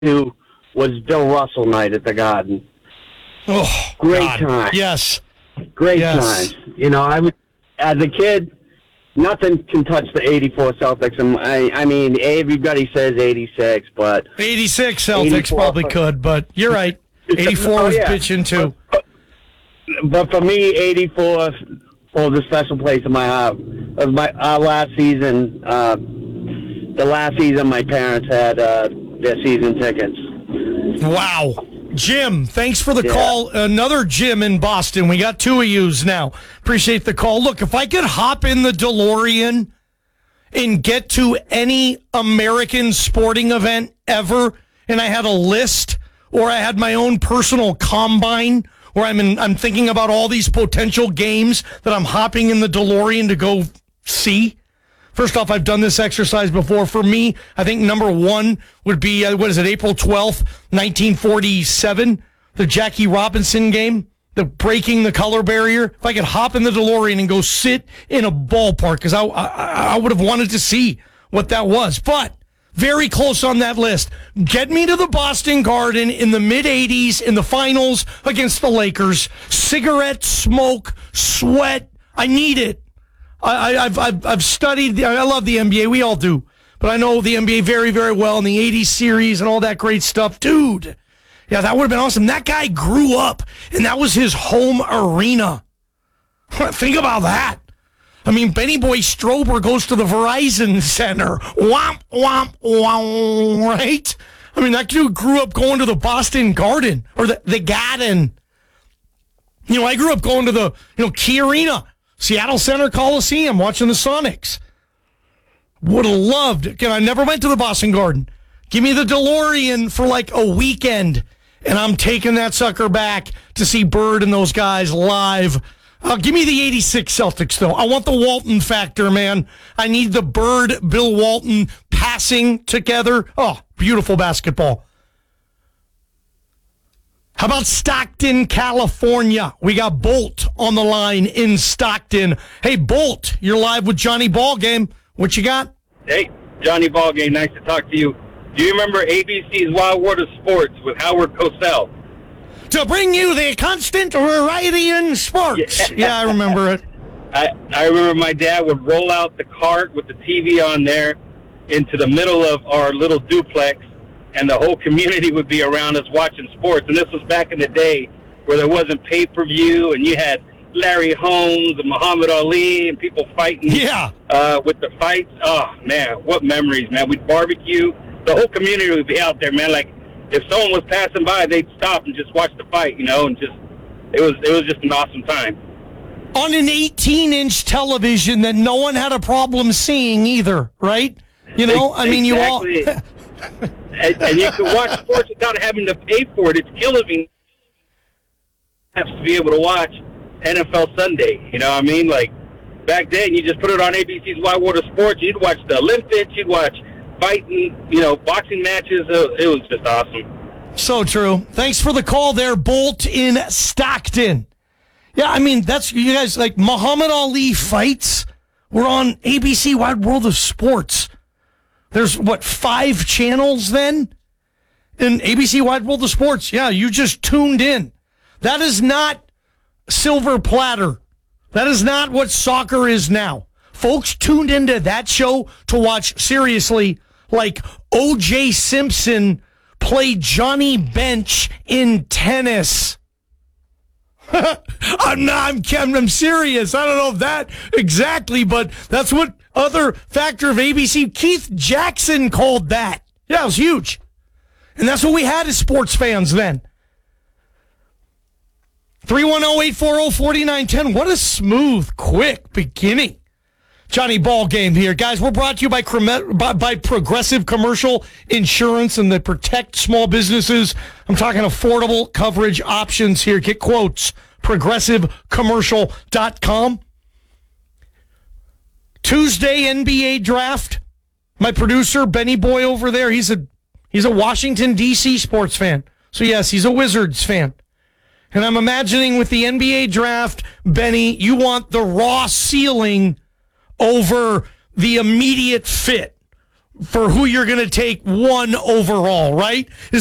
to was Bill Russell night at the Garden. Oh, great God. time. Yes. Great time. I was, as a kid, nothing can touch the 84 Celtics. And I mean, everybody says 86, but... 86 Celtics probably could, but you're right. 84 was pitching too. But for me, 84 holds a special place in my heart. It was our last season, the last season my parents had their season tickets. Wow. Jim, thanks for the call. Another Jim in Boston. We got two of yous now. Appreciate the call. Look, if I could hop in the DeLorean and get to any American sporting event ever, and I had a list, or I had my own personal combine, where I'm thinking about all these potential games that I'm hopping in the DeLorean to go see. First off, I've done this exercise before. For me, I think number one would be, April 12th, 1947, the Jackie Robinson game, the breaking the color barrier. If I could hop in the DeLorean and go sit in a ballpark, because I would have wanted to see what that was. But very close on that list. Get me to the Boston Garden in the mid-'80s in the finals against the Lakers. Cigarette smoke, sweat. I need it. I've studied. I love the NBA. We all do. But I know the NBA very, very well, and the 80s series and all that great stuff. Dude, yeah, that would have been awesome. That guy grew up, and that was his home arena. Think about that. I mean, Benny Boy Strober goes to the Verizon Center. Womp, womp, womp, right? I mean, that dude grew up going to the Boston Garden, or the Garden. I grew up going to the, Key Arena. Seattle Center Coliseum, watching the Sonics. Would have loved. Again, I never went to the Boston Garden. Give me the DeLorean for like a weekend, and I'm taking that sucker back to see Bird and those guys live. Give me the 86 Celtics, though. I want the Walton factor, man. I need the Bird, Bill Walton passing together. Oh, beautiful basketball. How about Stockton, California? We got Bolt on the line in Stockton. Hey, Bolt, you're live with Johnny Ballgame. What you got? Hey, Johnny Ballgame. Nice to talk to you. Do you remember ABC's Wild World of Sports with Howard Cosell? To bring you the constant variety in sports. Yeah, I remember it. I remember my dad would roll out the cart with the TV on there into the middle of our little duplex, and the whole community would be around us watching sports. And this was back in the day where there wasn't pay-per-view, and you had Larry Holmes and Muhammad Ali and people fighting with the fights. Oh, man, what memories, man. We'd barbecue. The whole community would be out there, man. Like, if someone was passing by, they'd stop and just watch the fight, and just it was just an awesome time. On an 18-inch television that no one had a problem seeing either, right? I mean, you all... and you can watch sports without having to pay for it. It's killing me. Have to be able to watch NFL Sunday. You know what I mean? Like, back then, you just put it on ABC's Wild World of Sports. You'd watch the Olympics. You'd watch fighting, boxing matches. It was just awesome. So true. Thanks for the call there, Bolt in Stockton. Yeah, I mean, that's, you guys, like, Muhammad Ali fights were on ABC Wide World of Sports. There's, 5 channels then? In ABC Wide World of Sports. Yeah, you just tuned in. That is not silver platter. That is not what soccer is now. Folks tuned into that show to watch, seriously, like O.J. Simpson play Johnny Bench in tennis. I'm serious. I don't know if that exactly, but that's what other factor of ABC. Keith Jackson called that. Yeah, it was huge. And that's what we had as sports fans then. 310-840-4910. What a smooth, quick beginning. Johnny Ballgame here. Guys, we're brought to you by Progressive Commercial Insurance and they protect small businesses. I'm talking affordable coverage options here. Get quotes. ProgressiveCommercial.com. Tuesday NBA draft. My producer, Benny Boy over there, he's a Washington, D.C. sports fan. So, yes, he's a Wizards fan. And I'm imagining with the NBA draft, Benny, you want the raw ceiling over the immediate fit. for who you're going to take 1 overall, right?